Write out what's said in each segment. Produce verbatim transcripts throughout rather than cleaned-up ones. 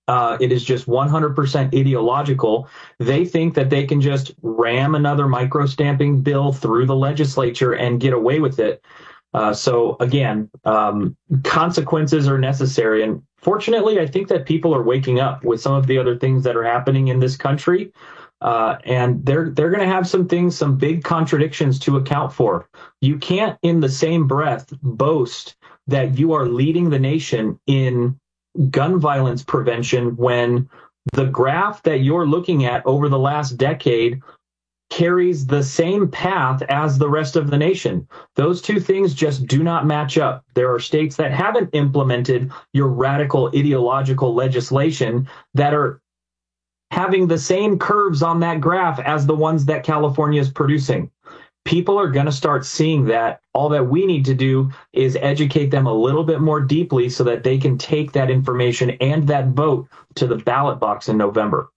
Uh, it is just one hundred percent ideological. They think that they can just ram another micro-stamping bill through the legislature and get away with it. Uh, so again, um, consequences are necessary. And fortunately, I think that people are waking up with some of the other things that are happening in this country. Uh, and they're they're going to have some things, some big contradictions to account for. You can't, in the same breath, boast that you are leading the nation in gun violence prevention when the graph that you're looking at over the last decade carries the same path as the rest of the nation. Those two things just do not match up. There are states that haven't implemented your radical ideological legislation that are having the same curves on that graph as the ones that California is producing. People are going to start seeing that. All that we need to do is educate them a little bit more deeply so that they can take that information and that vote to the ballot box in November.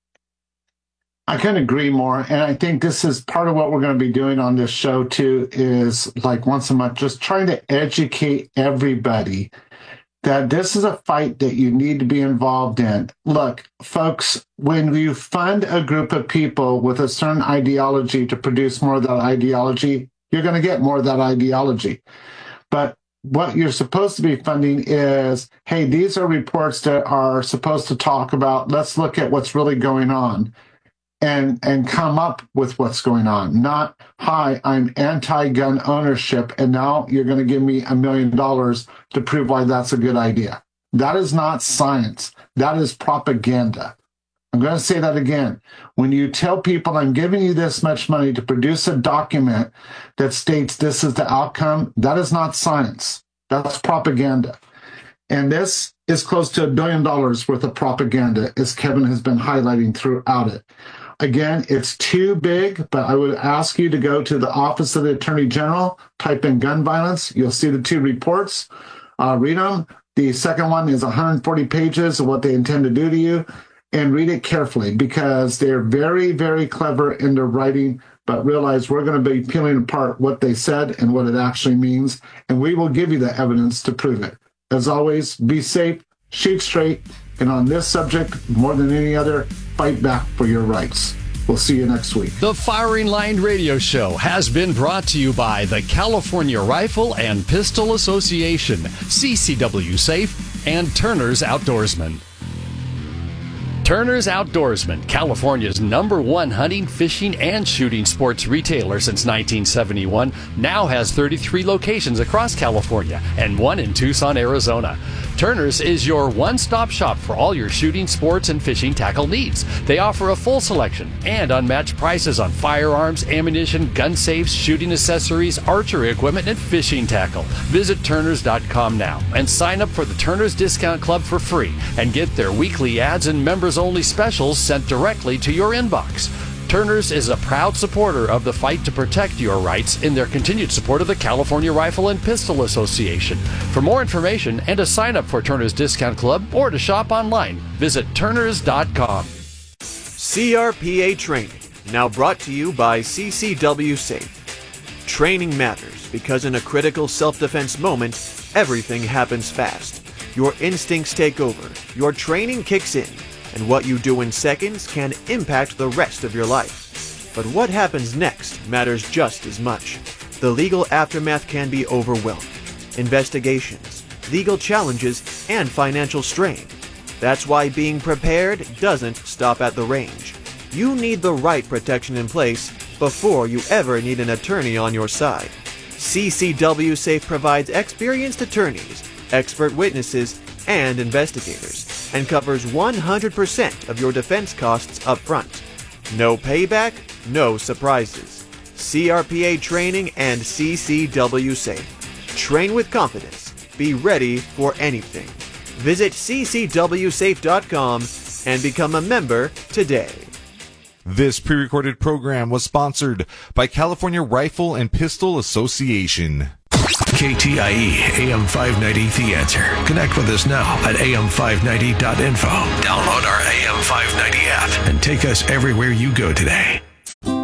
I couldn't agree more. And I think this is part of what we're going to be doing on this show, too, is like once a month, just trying to educate everybody that this is a fight that you need to be involved in. Look, folks, when you fund a group of people with a certain ideology to produce more of that ideology, you're going to get more of that ideology. But what you're supposed to be funding is, hey, these are reports that are supposed to talk about, let's look at what's really going on. And and come up with what's going on. Not, hi, I'm anti-gun ownership, and now you're going to give me a million dollars to prove why that's a good idea. That is not science. That is propaganda. I'm going to say that again. When you tell people I'm giving you this much money to produce a document that states this is the outcome, that is not science. That's propaganda. And this is close to a billion dollars worth of propaganda, as Kevin has been highlighting throughout it. Again, it's too big, but I would ask you to go to the Office of the Attorney General, type in gun violence. You'll see the two reports. Uh, read them. The second one is one hundred forty pages of what they intend to do to you, and read it carefully because they're very, very clever in their writing, but realize we're going to be peeling apart what they said and what it actually means, and we will give you the evidence to prove it. As always, be safe, shoot straight, and on this subject, more than any other, fight back for your rights. We'll see you next week. The Firing Line Radio Show has been brought to you by the California Rifle and Pistol Association, C C W Safe, and Turner's Outdoorsman. Turner's Outdoorsman, California's number one hunting, fishing, and shooting sports retailer since nineteen seventy-one, now has thirty-three locations across California and one in Tucson, Arizona. Turner's is your one-stop shop for all your shooting, sports, and fishing tackle needs. They offer a full selection and unmatched prices on firearms, ammunition, gun safes, shooting accessories, archery equipment, and fishing tackle. Visit Turners dot com now and sign up for the Turner's Discount Club for free and get their weekly ads and members-only specials sent directly to your inbox. Turner's is a proud supporter of the fight to protect your rights in their continued support of the California Rifle and Pistol Association. For more information and to sign up for Turner's Discount Club or to shop online, visit Turners dot com. C R P A Training, now brought to you by C C W Safe. Training matters because in a critical self-defense moment, everything happens fast. Your instincts take over, your training kicks in, and what you do in seconds can impact the rest of your life. But what happens next matters just as much. The legal aftermath can be overwhelming. Investigations, legal challenges, and financial strain. That's why being prepared doesn't stop at the range. You need the right protection in place before you ever need an attorney on your side. C C W Safe provides experienced attorneys, expert witnesses, and investigators, and covers one hundred percent of your defense costs up front. No payback, no surprises. C R P A Training and C C W Safe. Train with confidence. Be ready for anything. Visit C C W safe dot com and become a member today. This pre-recorded program was sponsored by California Rifle and Pistol Association. K T I E A M five ninety The Answer. Connect with us now at A M five ninety dot info. Download our A M five ninety app and take us everywhere you go today.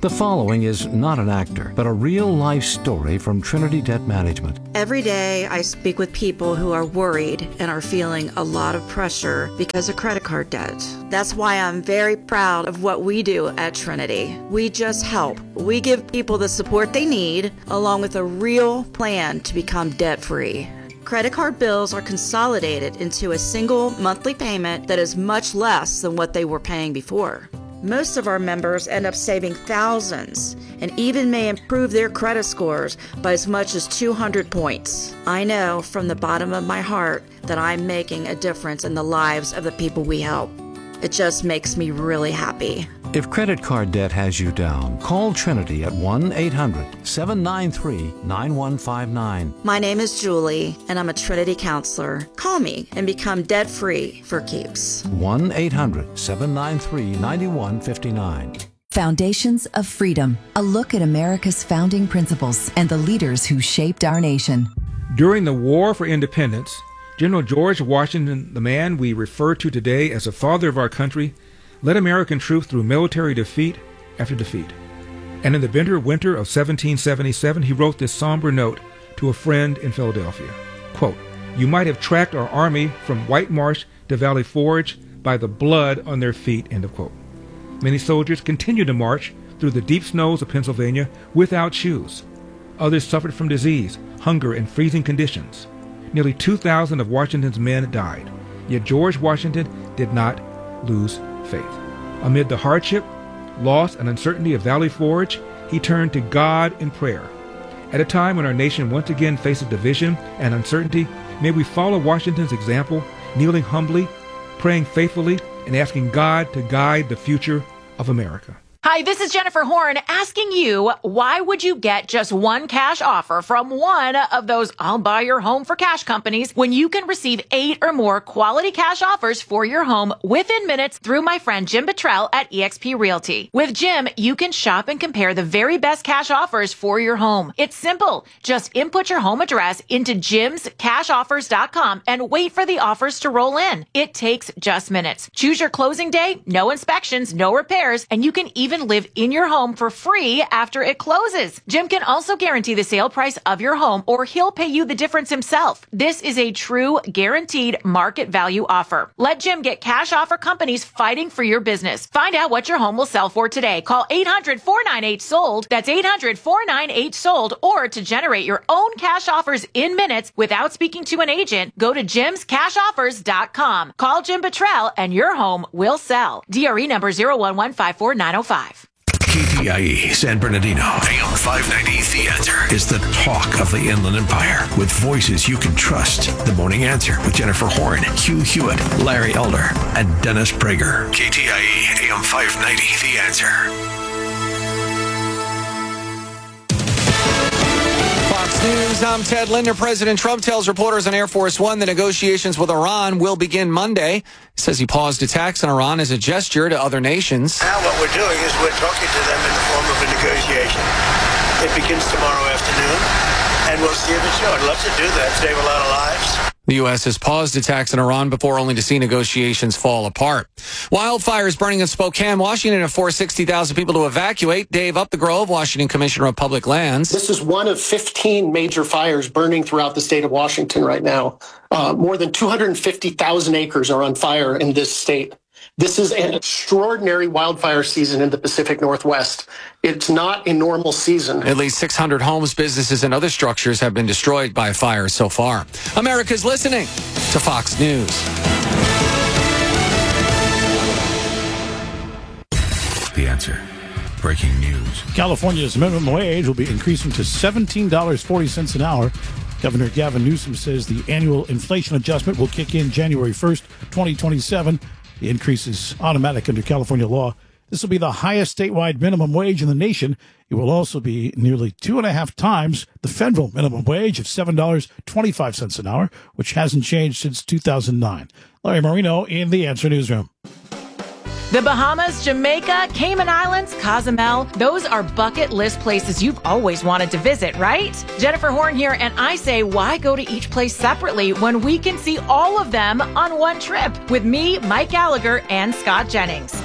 The following is not an actor, but a real-life story from Trinity Debt Management. Every day I speak with people who are worried and are feeling a lot of pressure because of credit card debt. That's why I'm very proud of what we do at Trinity. We just help. We give people the support they need, along with a real plan to become debt-free. Credit card bills are consolidated into a single monthly payment that is much less than what they were paying before. Most of our members end up saving thousands and even may improve their credit scores by as much as two hundred points. I know from the bottom of my heart that I'm making a difference in the lives of the people we help. It just makes me really happy. If credit card debt has you down, call Trinity at one eight hundred seven nine three nine one five nine. My name is Julie, and I'm a Trinity counselor. Call me and become debt-free for keeps. one eight hundred seven nine three nine one five nine. Foundations of Freedom, a look at America's founding principles and the leaders who shaped our nation. During the War for Independence, General George Washington, the man we refer to today as the father of our country, led American troops through military defeat after defeat. And in the bitter winter of seventeen seventy-seven, he wrote this somber note to a friend in Philadelphia. Quote, "You might have tracked our army from White Marsh to Valley Forge by the blood on their feet," end of quote. Many soldiers continued to march through the deep snows of Pennsylvania without shoes. Others suffered from disease, hunger, and freezing conditions. Nearly two thousand of Washington's men died. Yet George Washington did not lose faith. Amid the hardship, loss, and uncertainty of Valley Forge, he turned to God in prayer. At a time when our nation once again faces division and uncertainty, may we follow Washington's example, kneeling humbly, praying faithfully, and asking God to guide the future of America. Hi, this is Jennifer Horn asking you, why would you get just one cash offer from one of those I'll buy your home for cash companies when you can receive eight or more quality cash offers for your home within minutes through my friend Jim Buttrell at eXp Realty? With Jim, you can shop and compare the very best cash offers for your home. It's simple. Just input your home address into jims cash offers dot com and wait for the offers to roll in. It takes just minutes. Choose your closing day, no inspections, no repairs, and you can even live in your home for free after it closes. Jim can also guarantee the sale price of your home, or he'll pay you the difference himself. This is a true guaranteed market value offer. Let Jim get cash offer companies fighting for your business. Find out what your home will sell for today. Call eight hundred four nine eight sold. That's eight hundred four nine eight sold. Or to generate your own cash offers in minutes without speaking to an agent, go to jims cash offers dot com. Call Jim Buttrell and your home will sell. D R E number zero one one five four nine zero five. K T I E San Bernardino, A M five ninety The Answer, is the talk of the Inland Empire, with voices you can trust. The Morning Answer with Jennifer Horn, Hugh Hewitt, Larry Elder, and Dennis Prager. K T I E A M five ninety The Answer. Fox News, I'm Ted Linder. President Trump tells reporters on Air Force One the negotiations with Iran will begin Monday. He says he paused attacks on Iran as a gesture to other nations. Now what we're doing is we're talking to them in the form of a negotiation. It begins tomorrow afternoon, and we'll see if it's short. I'd love to do that, save a lot of lives. The U S has paused attacks on Iran before, only to see negotiations fall apart. Wildfires burning in Spokane, Washington have forced sixty thousand people to evacuate. Dave Upthegrove, Washington Commissioner of Public Lands. This is one of fifteen major fires burning throughout the state of Washington right now. Uh, more than two hundred fifty thousand acres are on fire in this state. This is an extraordinary wildfire season in the Pacific Northwest. It's not a normal season. At least six hundred homes, businesses, and other structures have been destroyed by fires so far. America's listening to Fox News. The Answer. Breaking news. California's minimum wage will be increasing to seventeen dollars and forty cents an hour. Governor Gavin Newsom says the annual inflation adjustment will kick in January first, twenty twenty-seven. The increase is automatic under California law. This will be the highest statewide minimum wage in the nation. It will also be nearly two and a half times the federal minimum wage of seven dollars and twenty-five cents an hour, which hasn't changed since two thousand nine. Larry Marino in the Answer Newsroom. The Bahamas, Jamaica, Cayman Islands, Cozumel, those are bucket list places you've always wanted to visit, right? Jennifer Horn here, and I say, why go to each place separately when we can see all of them on one trip with me, Mike Gallagher, and Scott Jennings?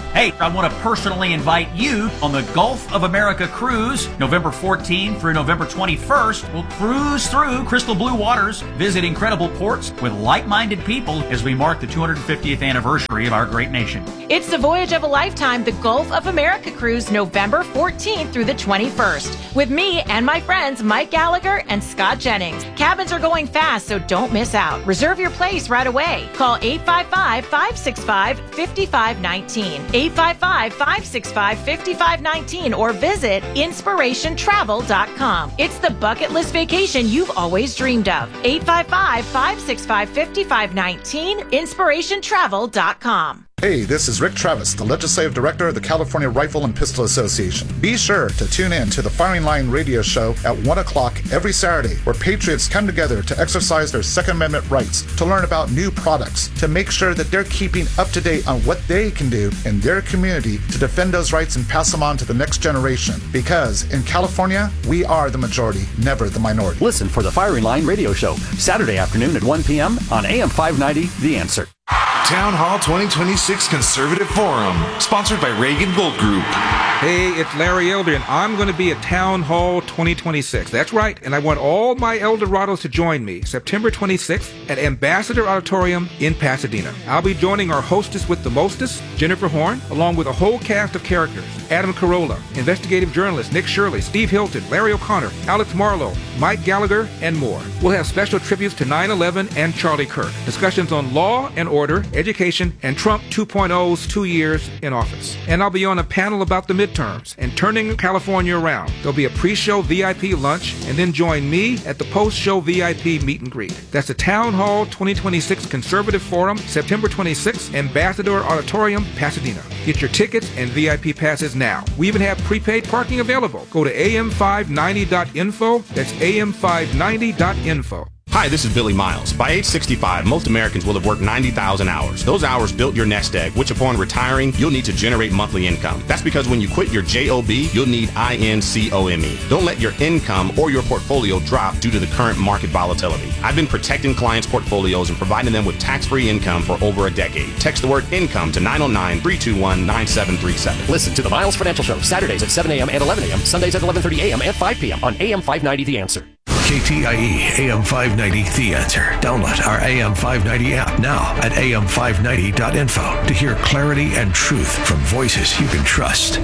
Hey, I want to personally invite you on the Gulf of America cruise, November fourteenth through November twenty-first. We'll cruise through crystal blue waters, visit incredible ports with like-minded people as we mark the two hundred fiftieth anniversary of our great nation. It's the voyage of a lifetime, the Gulf of America cruise, November fourteenth through the twenty-first, with me and my friends Mike Gallagher and Scott Jennings. Cabins are going fast, so don't miss out. Reserve your place right away. Call eight five five, five six five, five five one nine, eight five five, five six five, five five one nine, or visit inspiration travel dot com. It's the bucket list vacation you've always dreamed of. eight five five, five six five, five five one nine, inspiration travel dot com. Hey, this is Rick Travis, the Legislative Director of the California Rifle and Pistol Association. Be sure to tune in to the Firing Line radio show at one o'clock every Saturday, where patriots come together to exercise their Second Amendment rights, to learn about new products, to make sure that they're keeping up to date on what they can do in their community to defend those rights and pass them on to the next generation. Because in California, we are the majority, never the minority. Listen for the Firing Line radio show, Saturday afternoon at one p.m. on A M five ninety, The Answer. Town Hall twenty twenty-six Conservative Forum, sponsored by Reagan Gold Group. Hey, it's Larry Elder, and I'm going to be at Town Hall twenty twenty-six. That's right, and I want all my Eldorados to join me September twenty-sixth at Ambassador Auditorium in Pasadena. I'll be joining our hostess with the mostest, Jennifer Horn, along with a whole cast of characters: Adam Carolla, investigative journalist Nick Shirley, Steve Hilton, Larry O'Connor, Alex Marlowe, Mike Gallagher, and more. We'll have special tributes to nine eleven and Charlie Kirk, discussions on law and order, education, and Trump two point oh's two years in office. And I'll be on a panel about the midterms and turning California around. There'll be a pre-show V I P lunch, and then join me at the post-show V I P meet and greet. That's the Town Hall twenty twenty-six Conservative Forum, September twenty-sixth, Ambassador Auditorium, Pasadena. Get your tickets and V I P passes now. We even have prepaid parking available. Go to A M five ninety dot info. That's A M five ninety dot info. Hi, this is Billy Miles. By age sixty-five, most Americans will have worked ninety thousand hours. Those hours built your nest egg, which upon retiring, you'll need to generate monthly income. That's because when you quit your job, you'll need income. Don't let your income or your portfolio drop due to the current market volatility. I've been protecting clients' portfolios and providing them with tax-free income for over a decade. Text the word income to nine oh nine, three two one, nine seven three seven. Listen to the Miles Financial Show, Saturdays at seven a.m. and eleven a.m., Sundays at eleven thirty a.m. and five p.m. on A M five ninety The Answer. K T I E A M five ninety The Answer. Download our A M five ninety app now at A M five ninety dot info to hear clarity and truth from voices you can trust.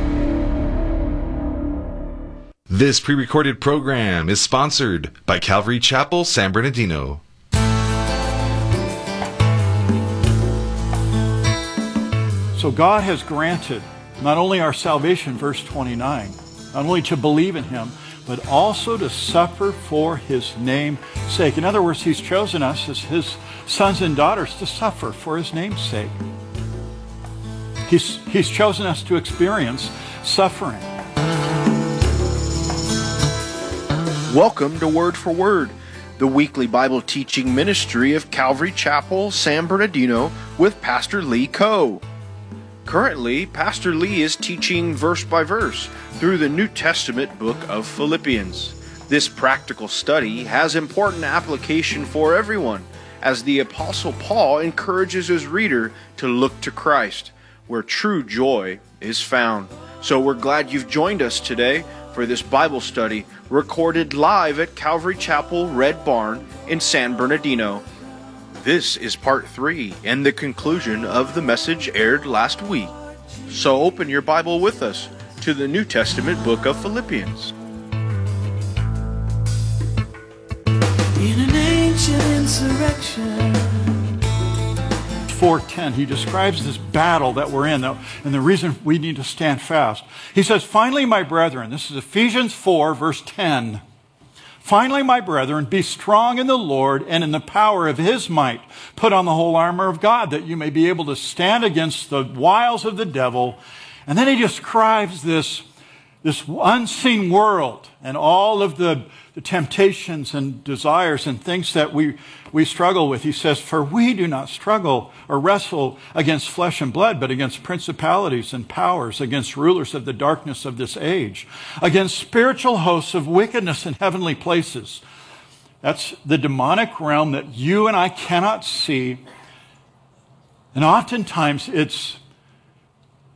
This pre-recorded program is sponsored by Calvary Chapel, San Bernardino. So God has granted not only our salvation, verse twenty-nine, not only to believe in Him, but also to suffer for His name's sake. In other words, He's chosen us as His sons and daughters to suffer for His name's sake. He's, he's chosen us to experience suffering. Welcome to Word for Word, the weekly Bible teaching ministry of Calvary Chapel, San Bernardino, with Pastor Lee Coe. Currently, Pastor Lee is teaching verse by verse through the New Testament book of Philippians. This practical study has important application for everyone, as the Apostle Paul encourages his reader to look to Christ, where true joy is found. So we're glad you've joined us today for this Bible study recorded live at Calvary Chapel Red Barn in San Bernardino. This is part three and the conclusion of the message aired last week. So open your Bible with us to the New Testament book of Philippians. In an ancient insurrection. four ten, he describes this battle that we're in, and the reason we need to stand fast. He says, finally, my brethren, this is Ephesians four, verse ten. Finally, my brethren, be strong in the Lord and in the power of His might. Put on the whole armor of God, that you may be able to stand against the wiles of the devil. And then he describes this, this unseen world and all of the, the temptations and desires and things that we, we struggle with. He says, for we do not struggle or wrestle against flesh and blood, but against principalities and powers, against rulers of the darkness of this age, against spiritual hosts of wickedness in heavenly places. That's the demonic realm that you and I cannot see. And oftentimes it's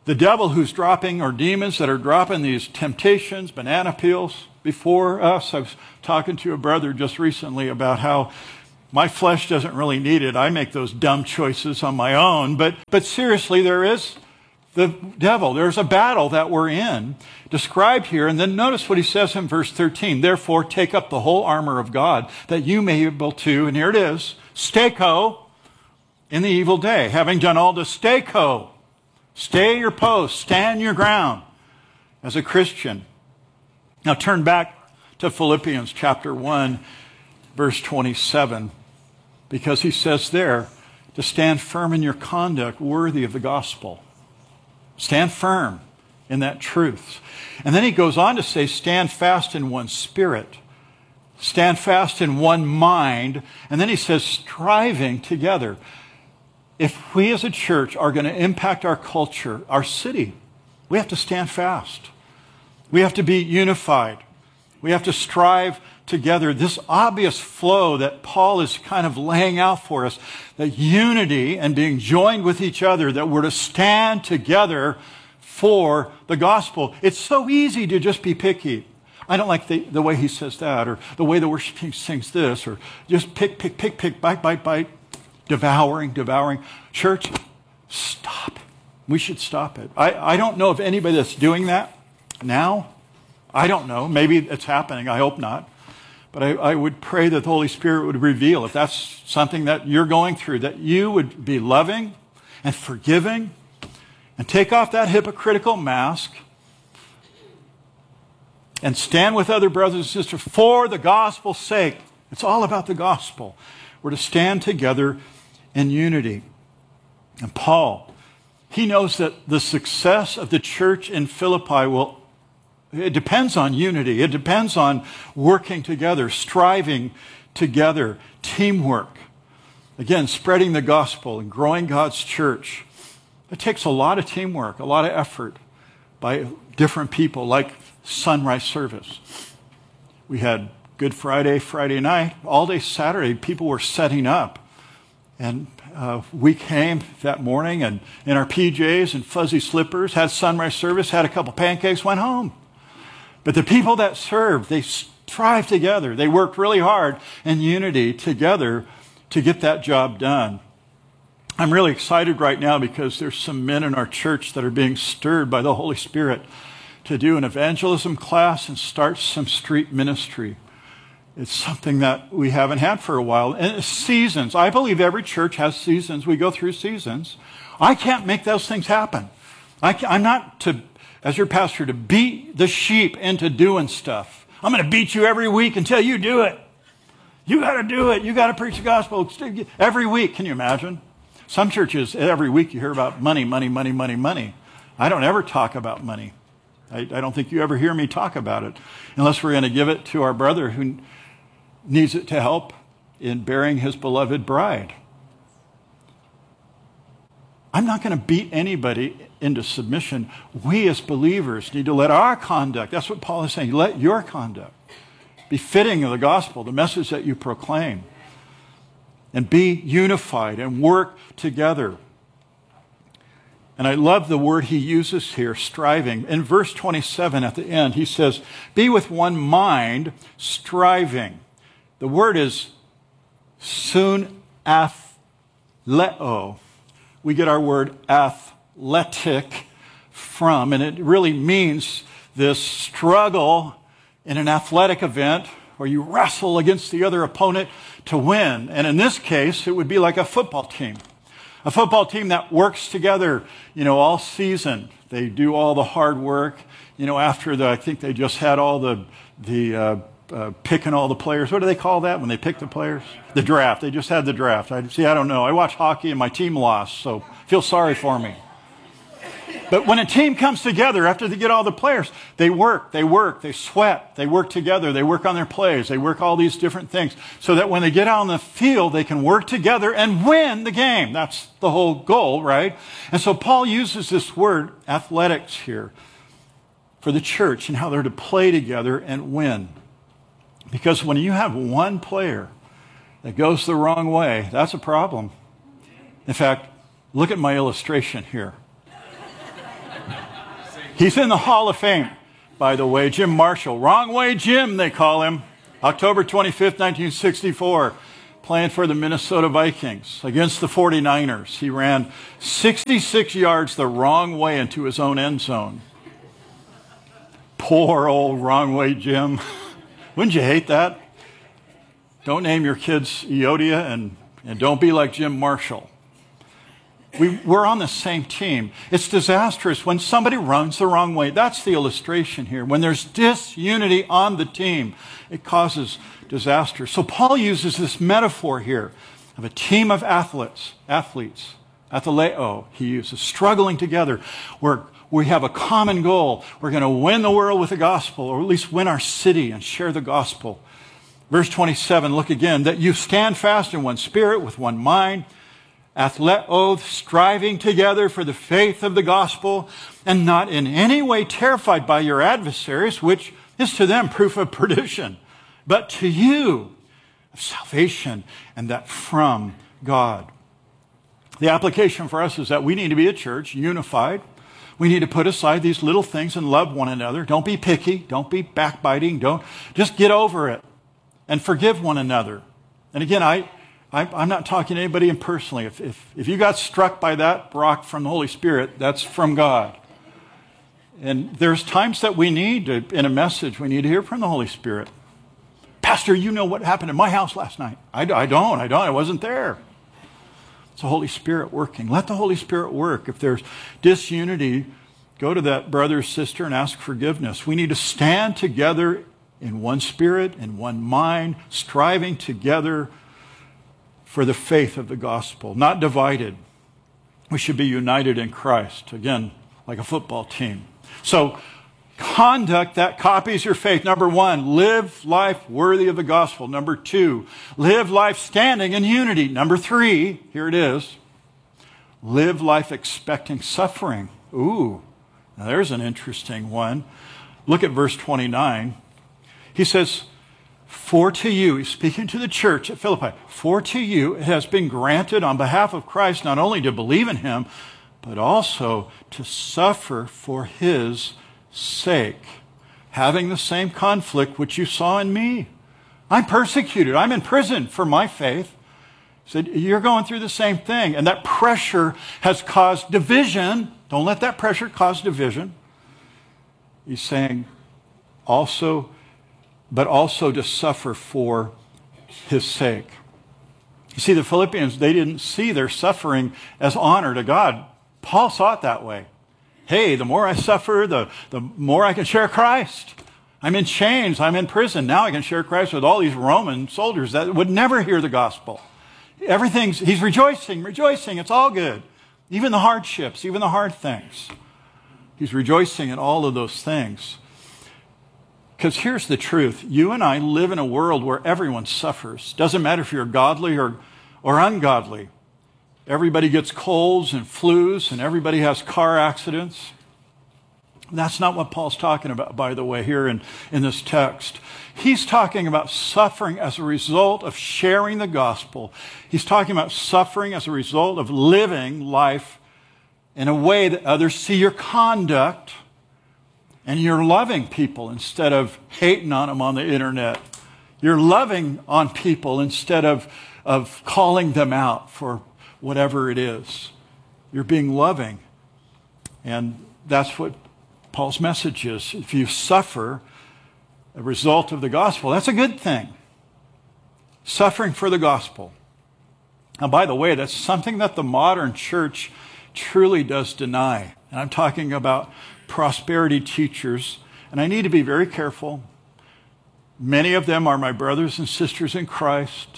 the devil who's dropping, or demons that are dropping these temptations, banana peels before us. I was talking to a brother just recently about how my flesh doesn't really need it. I make those dumb choices on my own. But, but seriously, there is the devil. There's a battle that we're in, described here. And then notice what he says in verse thirteen. Therefore, take up the whole armor of God, that you may be able to, and here it is, stako in the evil day. Having done all to stako, stay your post, stand your ground as a Christian. Now turn back to Philippians chapter one, verse twenty-seven, because he says there to stand firm in your conduct worthy of the gospel. Stand firm in that truth. And then he goes on to say, stand fast in one spirit. Stand fast in one mind. And then he says, striving together. If we as a church are going to impact our culture, our city, we have to stand fast. We have to be unified. We have to strive together. This obvious flow that Paul is kind of laying out for us, that unity and being joined with each other, that we're to stand together for the gospel. It's so easy to just be picky. I don't like the, the way he says that, or the way the worship team sings this, or just pick, pick, pick, pick, bite, bite, bite, devouring, devouring. Church, stop. We should stop it. I, I don't know of anybody that's doing that now. I don't know. Maybe it's happening. I hope not. But I, I would pray that the Holy Spirit would reveal, if that's something that you're going through, that you would be loving and forgiving and take off that hypocritical mask and stand with other brothers and sisters for the gospel's sake. It's all about the gospel. We're to stand together in unity. And Paul, he knows that the success of the church in Philippi will It depends on unity. It depends on working together, striving together, teamwork. Again, spreading the gospel and growing God's church. It takes a lot of teamwork, a lot of effort by different people, like Sunrise Service. We had Good Friday, Friday night. All day Saturday, people were setting up. And uh, we came that morning and in our P Js and fuzzy slippers, had Sunrise Service, had a couple pancakes, went home. But the people that served, they strive together. They worked really hard in unity together to get that job done. I'm really excited right now because there's some men in our church that are being stirred by the Holy Spirit to do an evangelism class and start some street ministry. It's something that we haven't had for a while. And it's seasons. I believe every church has seasons. We go through seasons. I can't make those things happen. I can't, I'm not to... as your pastor, to beat the sheep into doing stuff. I'm going to beat you every week until you do it. You got to do it. You got to preach the gospel every week. Can you imagine? Some churches, every week you hear about money, money, money, money, money. I don't ever talk about money. I, I don't think you ever hear me talk about it unless we're going to give it to our brother who needs it to help in bearing his beloved bride. I'm not going to beat anybody into submission. We as believers need to let our conduct, that's what Paul is saying, let your conduct be fitting of the gospel, the message that you proclaim, and be unified and work together. And I love the word he uses here, striving. In verse twenty-seven at the end, he says, be with one mind, striving. The word is sun athleo. We get our word athletic from, and it really means this struggle in an athletic event where you wrestle against the other opponent to win. And in this case, it would be like a football team. A football team that works together, you know, all season. They do all the hard work. You know, after the, I think they just had all the, the uh, uh, picking all the players. What do they call that when they pick the players? The draft. They just had the draft. I see, I don't know. I watch hockey and my team lost, so feel sorry for me. But when a team comes together after they get all the players, they work, they work, they sweat, they work together, they work on their plays, they work all these different things so that when they get out on the field, they can work together and win the game. That's the whole goal, right? And so Paul uses this word, athletics, here for the church and how they're to play together and win. Because when you have one player that goes the wrong way, that's a problem. In fact, look at my illustration here. He's in the Hall of Fame, by the way. Jim Marshall. Wrong Way Jim, they call him. October twenty-fifth, nineteen sixty-four. Playing for the Minnesota Vikings against the forty-niners. He ran sixty-six yards the wrong way into his own end zone. Poor old Wrong Way Jim. Wouldn't you hate that? Don't name your kids Eodia, and, and don't be like Jim Marshall. We, we're on the same team. It's disastrous when somebody runs the wrong way. That's the illustration here. When there's disunity on the team, it causes disaster. So Paul uses this metaphor here of a team of athletes, athletes, athleo, he uses, struggling together. We're, we have a common goal. We're going to win the world with the gospel, or at least win our city and share the gospel. Verse twenty-seven, look again, that you stand fast in one spirit, with one mind, athleo, striving together for the faith of the gospel, and not in any way terrified by your adversaries, which is to them proof of perdition, but to you of salvation, and that from God. The application for us is that we need to be a church unified. We need to put aside these little things and love one another. Don't be picky. Don't be backbiting. Don't just get over it and forgive one another. And again, I, I I'm not talking to anybody impersonally. If, if if you got struck by that rock from the Holy Spirit, that's from God. And there's times that we need to, in a message, we need to hear from the Holy Spirit. Pastor, you know what happened in my house last night. I, I don't. I don't. I wasn't there. It's the Holy Spirit working. Let the Holy Spirit work. If there's disunity, go to that brother or sister and ask forgiveness. We need to stand together in one spirit, in one mind, striving together for the faith of the gospel, not divided. We should be united in Christ. Again, like a football team. So, conduct that copies your faith. Number one, live life worthy of the gospel. Number two, live life standing in unity. Number three, here it is, live life expecting suffering. Ooh, now there's an interesting one. Look at verse twenty-nine. He says, for to you, he's speaking to the church at Philippi, for to you it has been granted on behalf of Christ not only to believe in him, but also to suffer for his sake, having the same conflict which you saw in me. I'm persecuted. I'm in prison for my faith. He said, you're going through the same thing. And that pressure has caused division. Don't let that pressure cause division. He's saying also, but also to suffer for his sake. You see, the Philippians, they didn't see their suffering as honor to God. Paul saw it that way. Hey, the more I suffer, the, the more I can share Christ. I'm in chains. I'm in prison. Now I can share Christ with all these Roman soldiers that would never hear the gospel. Everything's, he's rejoicing, rejoicing. It's all good. Even the hardships, even the hard things. He's rejoicing in all of those things. Because here's the truth. You and I live in a world where everyone suffers. Doesn't matter if you're godly or, or ungodly. Everybody gets colds and flus, and everybody has car accidents. That's not what Paul's talking about, by the way, here in, in this text. He's talking about suffering as a result of sharing the gospel. He's talking about suffering as a result of living life in a way that others see your conduct, and you're loving people instead of hating on them on the internet. You're loving on people instead of, of calling them out for whatever it is. You're being loving. And that's what Paul's message is. If you suffer a result of the gospel, that's a good thing. Suffering for the gospel. Now, by the way, that's something that the modern church truly does deny. And I'm talking about prosperity teachers. And I need to be very careful. Many of them are my brothers and sisters in Christ.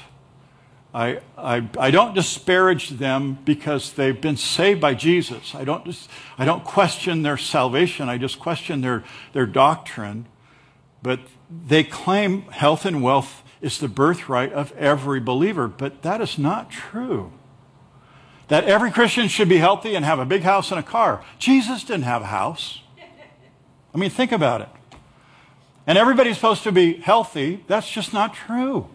I, I, I don't disparage them because they've been saved by Jesus. I don't, just, I don't question their salvation. I just question their, their doctrine. But they claim health and wealth is the birthright of every believer. But that is not true. That every Christian should be healthy and have a big house and a car. Jesus didn't have a house. I mean, think about it. And everybody's supposed to be healthy. That's just not true.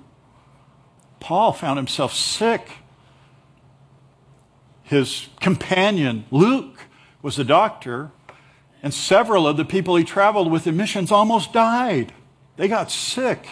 Paul found himself sick. His companion, Luke, was a doctor, And several of the people he traveled with in missions almost died. They got sick.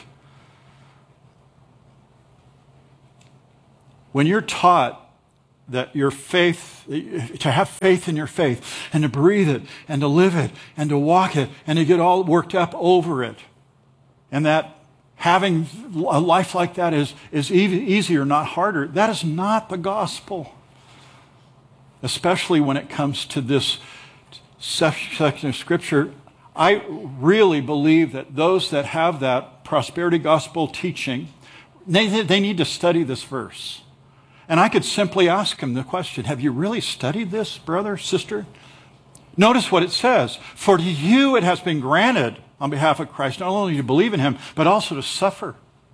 When you're taught that your faith, to have faith in your faith, and to breathe it, and to live it, and to walk it, and to get all worked up over it, and that having a life like that is, is easier, not harder, that is not the gospel. Especially when it comes to this section of Scripture. I really believe that those that have that prosperity gospel teaching, they, they need to study this verse. And I could simply ask him the question, have you really studied this, brother, sister? Notice what it says. For to you it has been granted on behalf of Christ, not only to believe in him, but also to suffer.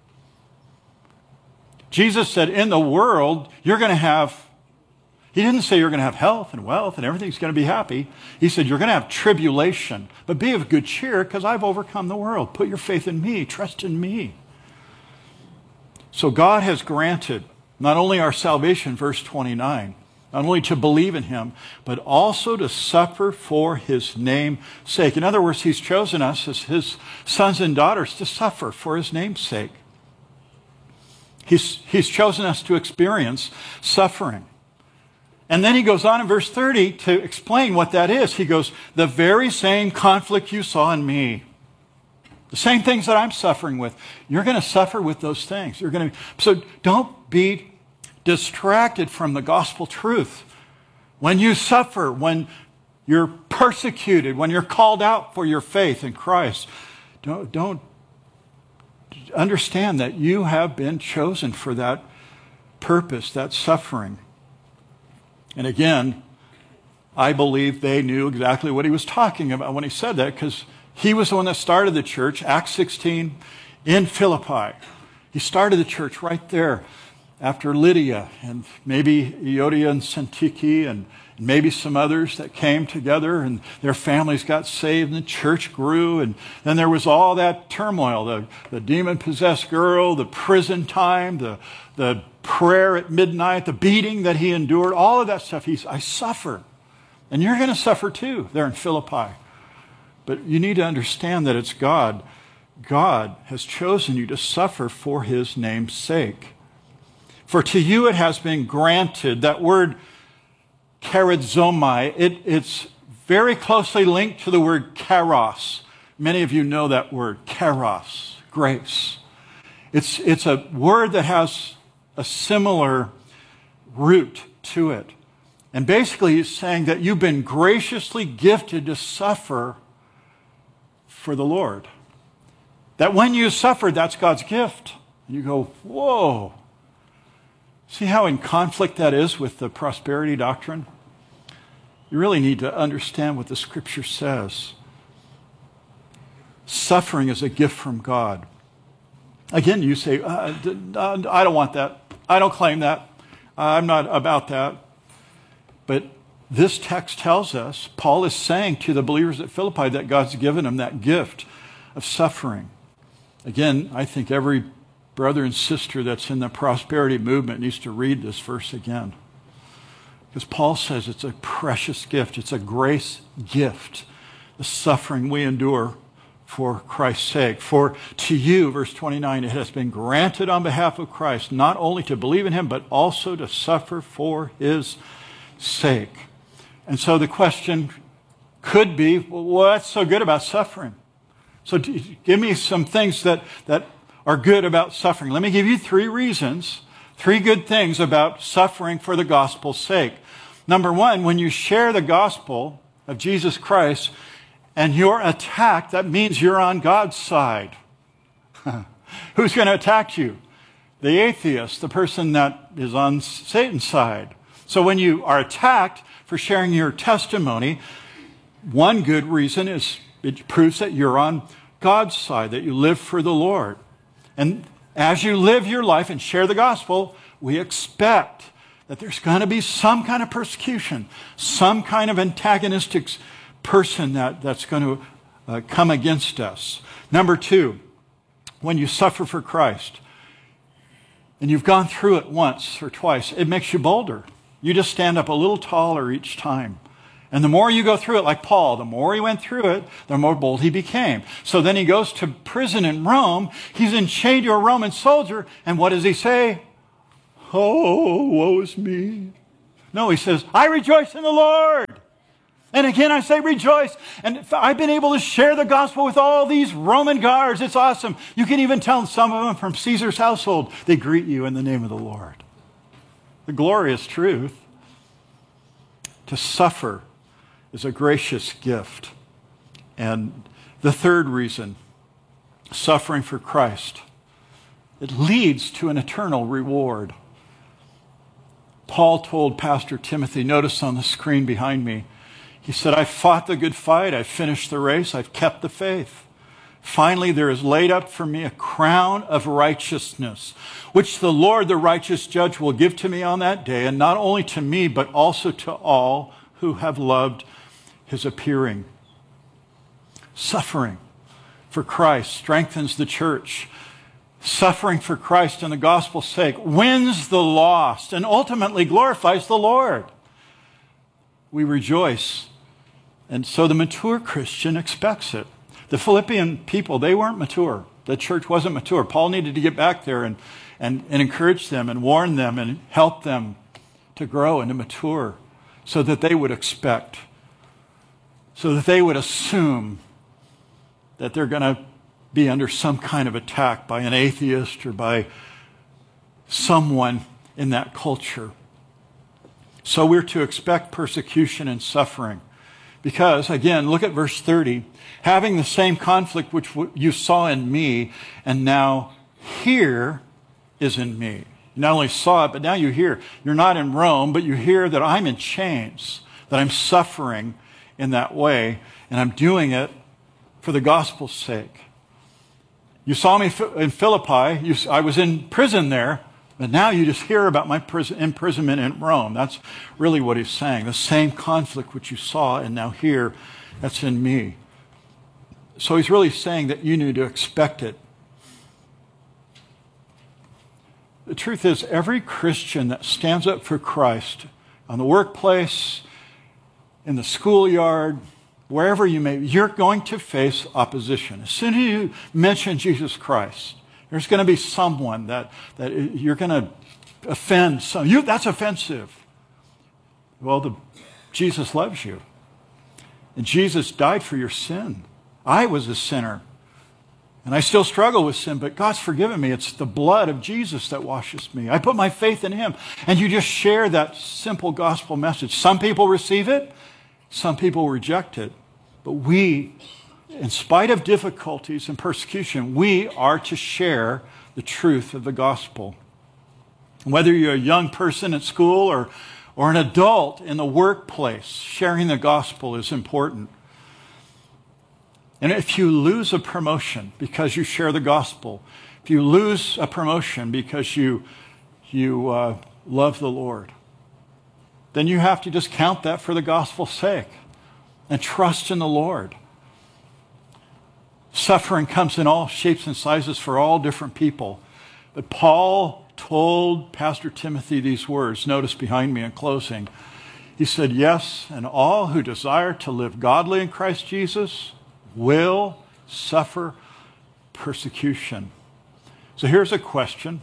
Jesus said, in the world, you're going to have, he didn't say you're going to have health and wealth and everything's going to be happy. He said, you're going to have tribulation, but be of good cheer because I've overcome the world. Put your faith in me, trust in me. So God has granted not only our salvation, verse twenty-nine, not only to believe in him, but also to suffer for his name's sake. In other words, he's chosen us as his sons and daughters to suffer for his name's sake. He's, he's chosen us to experience suffering. And then he goes on in verse thirty to explain what that is. He goes, the very same conflict you saw in me, the same things that I'm suffering with, you're going to suffer with those things. You're going to. So don't be distracted from the gospel truth. When you suffer, when you're persecuted, when you're called out for your faith in Christ, don't, don't understand that you have been chosen for that purpose, that suffering. And again, I believe they knew exactly what he was talking about when he said that, because he was the one that started the church, Acts sixteen, in Philippi. He started the church right there after Lydia and maybe Euodia and Syntyche and maybe some others that came together and their families got saved and the church grew. And then there was all that turmoil, the, the demon-possessed girl, the prison time, the, the prayer at midnight, the beating that he endured, all of that stuff. He's, I suffer. And you're going to suffer too there in Philippi. But you need to understand that it's God. God has chosen you to suffer for his name's sake. For to you it has been granted. That word charizomai, it, it's very closely linked to the word charos. Many of you know that word, charos, grace. It's, it's a word that has a similar root to it. And basically he's saying that you've been graciously gifted to suffer for the Lord. That when you suffer, that's God's gift. And you go, whoa. See how in conflict that is with the prosperity doctrine? You really need to understand what the Scripture says. Suffering is a gift from God. Again, you say, uh, I don't want that. I don't claim that. I'm not about that. But this text tells us, Paul is saying to the believers at Philippi that God's given them that gift of suffering. Again, I think every brother and sister that's in the prosperity movement needs to read this verse again. Because Paul says it's a precious gift. It's a grace gift, the suffering we endure for Christ's sake. For to you, verse twenty-nine, it has been granted on behalf of Christ, not only to believe in him, but also to suffer for his sake. And so the question could be, well, what's so good about suffering? So give me some things that, that are good about suffering. Let me give you three reasons, three good things about suffering for the gospel's sake. Number one, when you share the gospel of Jesus Christ and you're attacked, that means you're on God's side. Who's going to attack you? The atheist, the person that is on Satan's side. So when you are attacked for sharing your testimony, one good reason is it proves that you're on God's side, that you live for the Lord. And as you live your life and share the gospel, we expect that there's going to be some kind of persecution, some kind of antagonistic person that, that's going to uh, come against us. Number two, when you suffer for Christ, and you've gone through it once or twice, it makes you bolder. You just stand up a little taller each time. And the more you go through it, like Paul, the more he went through it, the more bold he became. So then he goes to prison in Rome. He's enchained to a Roman soldier. And what does he say? Oh, woe is me. No, he says, I rejoice in the Lord. And again, I say rejoice. And I've been able to share the gospel with all these Roman guards. It's awesome. You can even tell some of them from Caesar's household, they greet you in the name of the Lord. The glorious truth. To suffer is a gracious gift. And the third reason, suffering for Christ, it leads to an eternal reward. Paul told Pastor Timothy, notice on the screen behind me, he said, I fought the good fight, I've finished the race, I've kept the faith. Finally, there is laid up for me a crown of righteousness, which the Lord, the righteous judge, will give to me on that day, and not only to me, but also to all who have loved his appearing. Suffering for Christ strengthens the church. Suffering for Christ and the gospel's sake wins the lost and ultimately glorifies the Lord. We rejoice, and so the mature Christian expects it. The Philippian people, they weren't mature. The church wasn't mature. Paul needed to get back there and, and, and encourage them and warn them and help them to grow and to mature so that they would expect, so that they would assume that they're going to be under some kind of attack by an atheist or by someone in that culture. So we're to expect persecution and suffering. Because, again, look at verse thirty. Having the same conflict which you saw in me, and now here is in me. You not only saw it, but now you hear. You're not in Rome, but you hear that I'm in chains, that I'm suffering in that way, and I'm doing it for the gospel's sake. You saw me in Philippi. You, I was in prison there, but now you just hear about my prison, imprisonment in Rome. That's really what he's saying. The same conflict which you saw and now hear, that's in me. So he's really saying that you need to expect it. The truth is, every Christian that stands up for Christ on the workplace, in the schoolyard, wherever you may be, you're going to face opposition. As soon as you mention Jesus Christ, there's going to be someone that, that you're going to offend. Some, you, that's offensive. Well, the, Jesus loves you. And Jesus died for your sin. I was a sinner. And I still struggle with sin, but God's forgiven me. It's the blood of Jesus that washes me. I put my faith in him. And you just share that simple gospel message. Some people receive it. Some people reject it. But we, in spite of difficulties and persecution, we are to share the truth of the gospel. Whether you're a young person at school or, or an adult in the workplace, sharing the gospel is important. And if you lose a promotion because you share the gospel, if you lose a promotion because you, you uh, love the Lord, then you have to just count that for the gospel's sake and trust in the Lord. Suffering comes in all shapes and sizes for all different people. But Paul told Pastor Timothy these words. Notice behind me in closing. He said, yes, and all who desire to live godly in Christ Jesus will suffer persecution. So here's a question.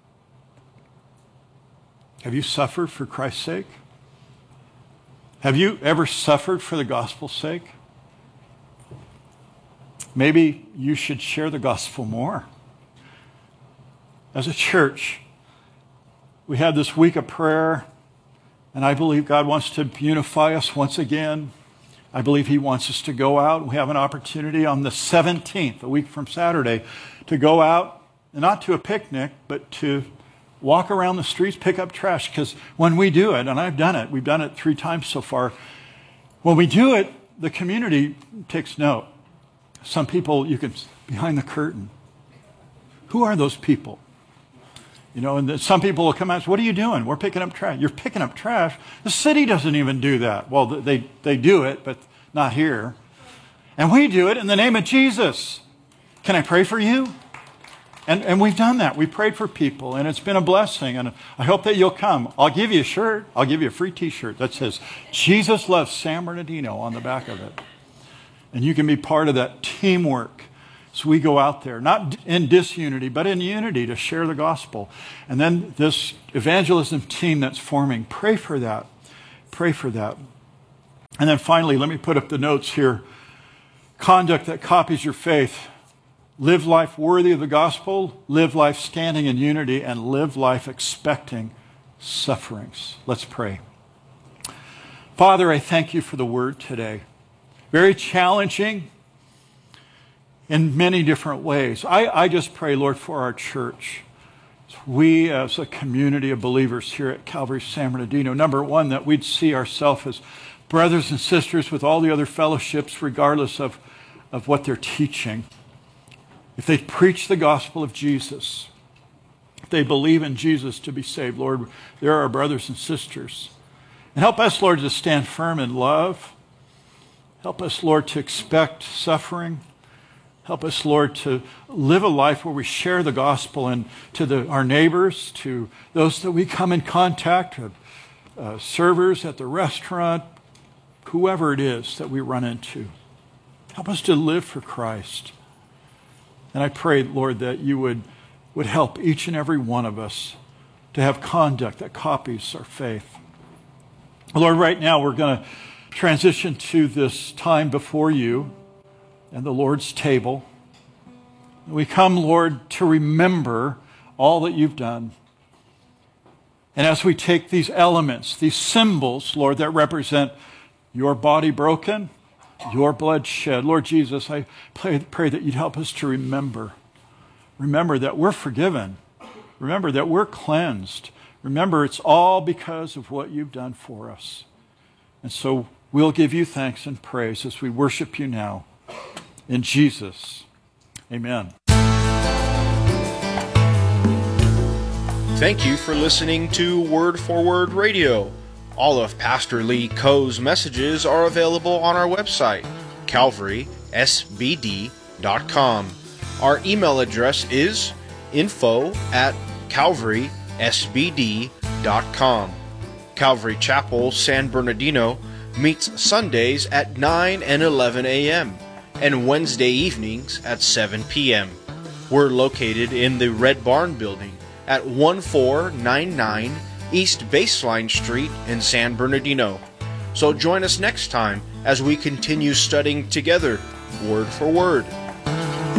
Have you suffered for Christ's sake? Have you ever suffered for the gospel's sake? Maybe you should share the gospel more. As a church, we had this week of prayer, and I believe God wants to unify us once again. I believe he wants us to go out. We have an opportunity on the seventeenth, a week from Saturday, to go out, not to a picnic, but to walk around the streets, pick up trash. Because when we do it, and I've done it, we've done it three times so far, when we do it, the community takes note. Some people, you can, behind the curtain, who are those people? You know, and some people will come out and say, what are you doing? We're picking up trash. You're picking up trash? The city doesn't even do that. Well, they, they do it, but not here. And we do it in the name of Jesus. Can I pray for you? And, and we've done that. We prayed for people, and it's been a blessing. And I hope that you'll come. I'll give you a shirt. I'll give you a free T-shirt that says, Jesus loves San Bernardino on the back of it. And you can be part of that teamwork. So we go out there, not in disunity, but in unity to share the gospel. And then this evangelism team that's forming, pray for that. Pray for that. And then finally, let me put up the notes here. Conduct that copies your faith. Live life worthy of the gospel, live life standing in unity, and live life expecting sufferings. Let's pray. Father, I thank you for the word today. Very challenging in many different ways. I, I just pray, Lord, for our church. We, as a community of believers here at Calvary San Bernardino, number one, that we'd see ourselves as brothers and sisters with all the other fellowships, regardless of, of what they're teaching. If they preach the gospel of Jesus, if they believe in Jesus to be saved, Lord, they're our brothers and sisters. And help us, Lord, to stand firm in love. Help us, Lord, to expect suffering. Help us, Lord, to live a life where we share the gospel and to the, our neighbors, to those that we come in contact with, uh, servers at the restaurant, whoever it is that we run into. Help us to live for Christ. And I pray, Lord, that you would, would help each and every one of us to have conduct that copies our faith. Lord, right now we're going to transition to this time before you and the Lord's table. We come, Lord, to remember all that you've done. And as we take these elements, these symbols, Lord, that represent your body broken, your blood shed. Lord Jesus, I pray, pray that you'd help us to remember. Remember that we're forgiven. Remember that we're cleansed. Remember it's all because of what you've done for us. And so we'll give you thanks and praise as we worship you now. In Jesus, amen. Thank you for listening to Word for Word Radio. All of Pastor Lee Coe's messages are available on our website, calvary s b d dot com. Our email address is info at calvary s b d dot com. Calvary Chapel San Bernardino meets Sundays at nine and eleven a.m. and Wednesday evenings at seven p.m. We're located in the Red Barn Building at fourteen ninety-nine East Baseline Street in San Bernardino. So join us next time as we continue studying together, word for word.